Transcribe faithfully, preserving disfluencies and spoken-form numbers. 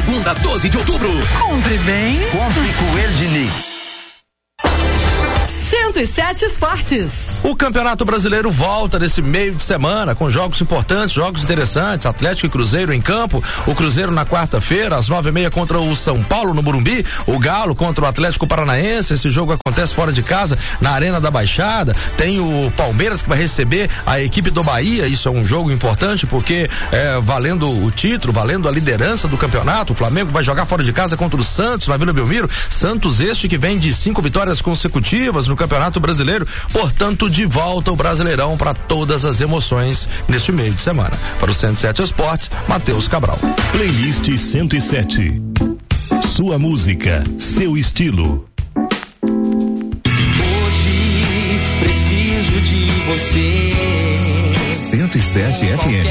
segunda, doze de outubro. Compre bem. Compre com ele, Diniz. cento e sete Esportes. O Campeonato Brasileiro volta nesse meio de semana com jogos importantes, jogos interessantes. Atlético e Cruzeiro em campo. O Cruzeiro na quarta-feira, às nove e meia contra o São Paulo no Morumbi. O Galo contra o Atlético Paranaense. Esse jogo acontece fora de casa, na Arena da Baixada. Tem o Palmeiras que vai receber a equipe do Bahia. Isso é um jogo importante porque é, valendo o título, valendo a liderança do campeonato. O Flamengo vai jogar fora de casa contra o Santos na Vila Belmiro. Santos este que vem de cinco vitórias consecutivas no Campeonato Brasileiro, portanto, de volta o Brasileirão para todas as emoções neste meio de semana. Para o cento e sete Esportes, Matheus Cabral. Playlist cento e sete. Sua música, seu estilo. Hoje preciso de você. cento e sete F M.